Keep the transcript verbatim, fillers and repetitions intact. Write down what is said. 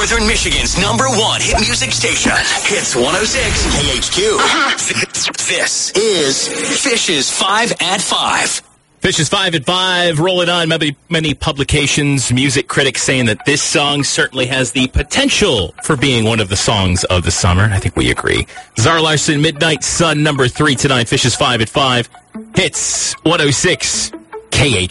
Northern Michigan's number one hit music station. Hits one oh six K H Q. Uh-huh. This is Fish's five at five. Fish's five at five, rolling on. Many, many publications, music critics saying that this song certainly has the potential for being one of the songs of the summer. I think we agree. Zara Larsson, Midnight Sun, number three tonight. Fish's five at five. Hits one oh six K H Q.